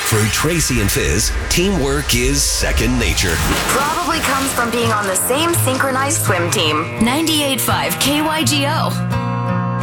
For Tracy and Fizz, teamwork is second nature. Probably comes from being on the same synchronized swim team. 98.5 KYGO.